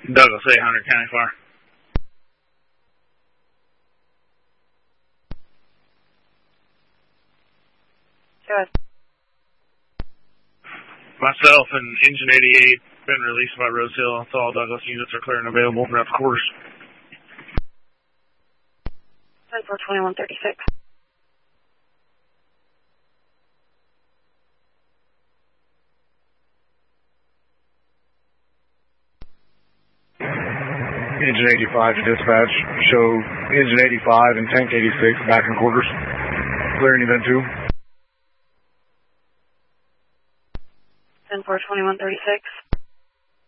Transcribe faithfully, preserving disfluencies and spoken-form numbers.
Douglas eight hundred, County Fire. Go ahead. Myself and Engine eighty-eight been released by Rose Hill. So all Douglas units are clear and available throughout the quarters. ten four twenty-one thirty-six. Engine eighty-five to dispatch. Show Engine eighty-five and Tank eighty-six back in quarters. Clearing event two. ten four twenty-one thirty-six.